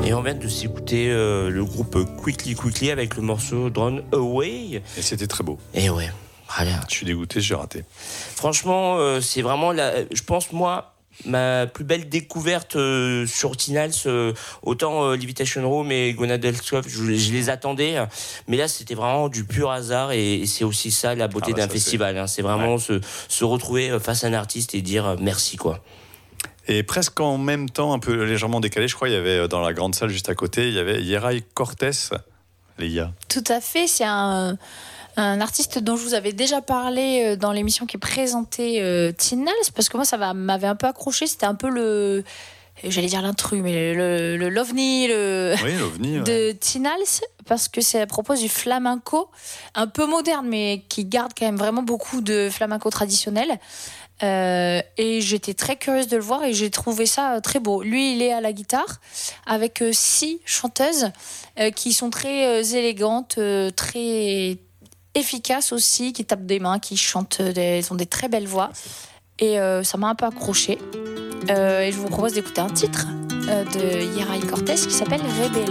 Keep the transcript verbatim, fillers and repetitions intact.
Et on vient de s'écouter euh, le groupe Quickly Quickly avec le morceau Drawn Away. Et c'était très beau. Et ouais, voilà. Je suis dégoûté, j'ai raté. Franchement, euh, c'est vraiment, la, je pense, moi, ma plus belle découverte euh, sur Tinals, euh, autant euh, Levitation Room et Gonadal Soft, je, je les attendais, mais là c'était vraiment du pur hasard et, et c'est aussi ça la beauté Ah bah d'un ça, festival. c'est, hein. c'est vraiment ouais. se, se retrouver face à un artiste et dire euh, merci quoi. Et presque en même temps, un peu légèrement décalé, je crois, il y avait dans la grande salle juste à côté, il y avait Yeray Cortés, les gars. Tout à fait, c'est un, un artiste dont je vous avais déjà parlé dans l'émission qui présentait euh, Tinals, parce que moi ça va, m'avait un peu accroché, c'était un peu le... J'allais dire l'intrus, mais le, le l'ovni, le oui, l'ovni ouais. de Tinals, parce que c'est à propos du flamenco, un peu moderne, mais qui garde quand même vraiment beaucoup de flamenco traditionnel. Euh, et j'étais très curieuse de le voir et j'ai trouvé ça très beau. Lui, il est à la guitare avec euh, six chanteuses euh, qui sont très euh, élégantes, euh, très efficaces aussi, qui tapent des mains, qui chantent, des, ils ont des très belles voix. Et euh, ça m'a un peu accroché. Euh, et je vous propose d'écouter un titre euh, de Yeray Cortés qui s'appelle Rebella.